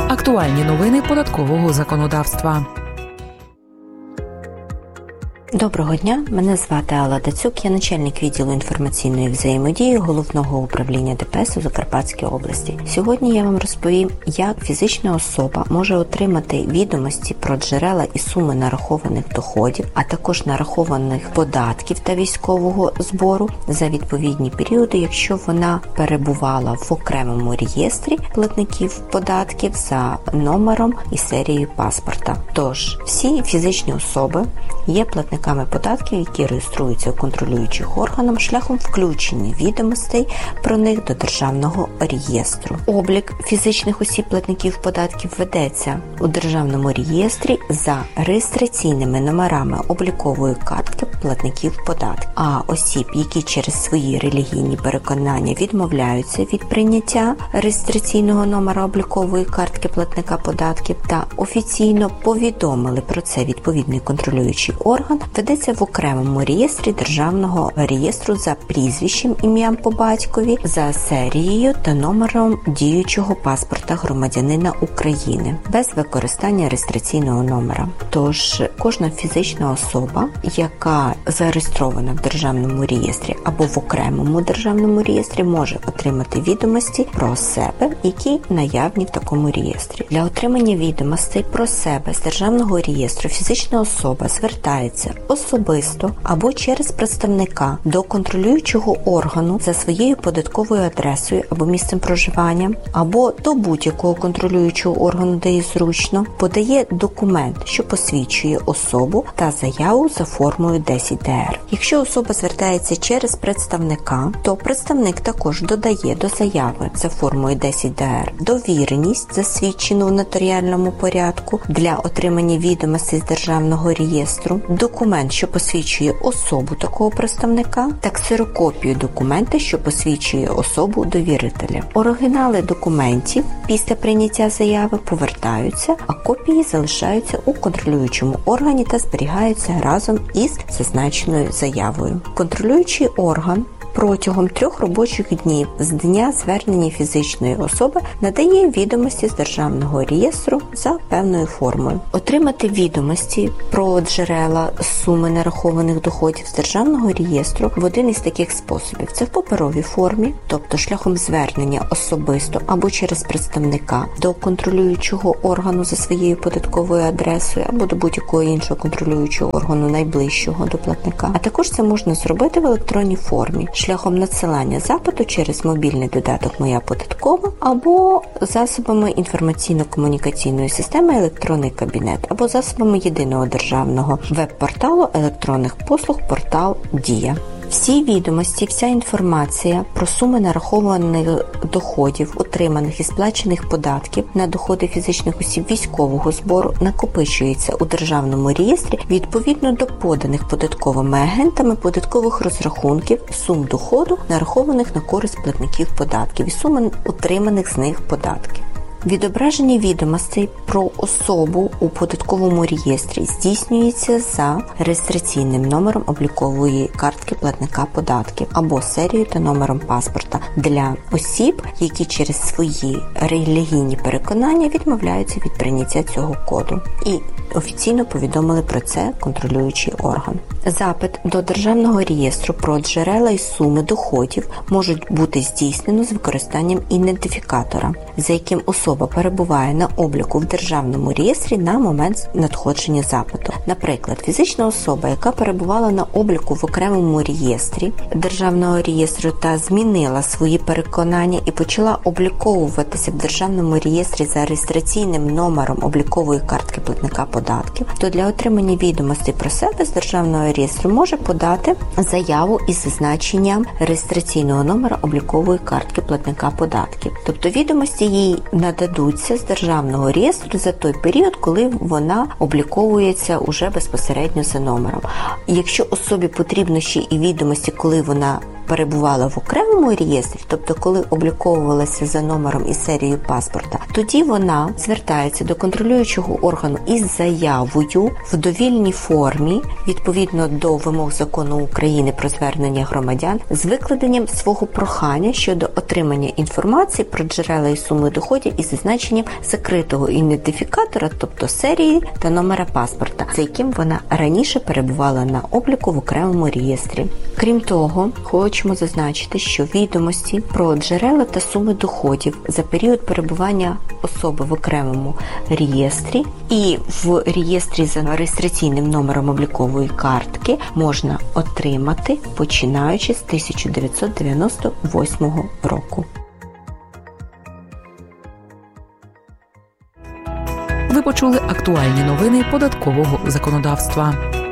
Актуальні новини податкового законодавства. Доброго дня, мене звати Алла Дацюк, я начальник відділу інформаційної взаємодії Головного управління ДПС у Закарпатській області. Сьогодні я вам розповім, як фізична особа може отримати відомості про джерела і суми нарахованих доходів, а також нарахованих податків та військового збору за відповідні періоди, якщо вона перебувала в окремому реєстрі платників податків за номером і серією паспорта. Тож, всі фізичні особи є платниками податків, які реєструються у контролюючих органах шляхом включення відомостей про них до Державного реєстру. Облік фізичних осіб платників податків ведеться у Державному реєстрі за реєстраційними номерами облікової картки платників податків. А осіб, які через свої релігійні переконання відмовляються від прийняття реєстраційного номера облікової картки платника податків та офіційно повідомили про це відповідний контролюючий орган, ведеться в окремому реєстрі Державного реєстру за прізвищем, ім'ям по батькові, за серією та номером діючого паспорта громадянина України, без використання реєстраційного номера. Тож, кожна фізична особа, яка зареєстрована в Державному реєстрі або в окремому Державному реєстрі, може отримати відомості про себе, які наявні в такому реєстрі. Для отримання відомостей про себе з Державного реєстру фізична особа звертається особисто або через представника до контролюючого органу за своєю податковою адресою або місцем проживання, або до будь-якого контролюючого органу, де їй зручно, подає документ, що посвідчує особу, та заяву за формою 10ДР. Якщо особа звертається через представника, то представник також додає до заяви за формою 10ДР довіреність, засвідчену в нотаріальному порядку для отримання відомостей з Державного реєстру, документ, що посвідчує особу такого представника, та ксерокопію документа, що посвідчує особу довірителя. Оригінали документів після прийняття заяви повертаються, а копії залишаються у контролюючому органі та зберігаються разом із зазначеною заявою. Контролюючий орган протягом 3 робочих днів з дня звернення фізичної особи надає відомості з Державного реєстру за певною формою. Отримати відомості про джерела суми нарахованих доходів з Державного реєстру в один із таких способів. Це в паперовій формі, тобто шляхом звернення особисто або через представника до контролюючого органу за своєю податковою адресою або до будь-якого іншого контролюючого органу найближчого до платника. А також це можна зробити в електронній формі шляхом надсилання запиту через мобільний додаток «Моя податкова» або засобами інформаційно-комунікаційної системи «Електронний кабінет» або засобами єдиного державного веб-порталу електронних послуг портал «Дія». Всі відомості, вся інформація про суми нарахованих доходів, отриманих і сплачених податків на доходи фізичних осіб військового збору накопичується у Державному реєстрі відповідно до поданих податковими агентами податкових розрахунків сум доходу, нарахованих на користь платників податків і суми отриманих з них податків. Відображення відомостей про особу у податковому реєстрі здійснюється за реєстраційним номером облікової картки платника податків або серією та номером паспорта для осіб, які через свої релігійні переконання відмовляються від прийняття цього коду і офіційно повідомили про це контролюючий орган. Запит до Державного реєстру про джерела і суми доходів можуть бути здійснено з використанням ідентифікатора, за яким особа перебуває на обліку в Державному реєстрі на момент надходження запиту. Наприклад, фізична особа, яка перебувала на обліку в окремому реєстрі Державного реєстру та змінила свої переконання і почала обліковуватися в Державному реєстрі за реєстраційним номером облікової картки платника податків, то для отримання відомостей про себе з Державного реєстру може подати заяву із зазначенням реєстраційного номера облікової картки платника податків. Тобто відомості їй нададуться з Державного реєстру за той період, коли вона обліковується уже безпосередньо за номером. Якщо особі потрібно ще і відомості, коли вона перебувала в окремому реєстрі, тобто коли обліковувалася за номером і серією паспорта, тоді вона звертається до контролюючого органу із заявою в довільній формі, відповідно до вимог Закону України про звернення громадян, з викладенням свого прохання щодо отримання інформації про джерела і суми доходів із зазначенням закритого ідентифікатора, тобто серії та номера паспорта, за яким вона раніше перебувала на обліку в окремому реєстрі. Крім того, хочемо зазначити, що відомості про джерела та суми доходів за період перебування особи в окремому реєстрі і в реєстрі за реєстраційним номером облікової картки можна отримати, починаючи з 1998 року. Ви почули актуальні новини податкового законодавства.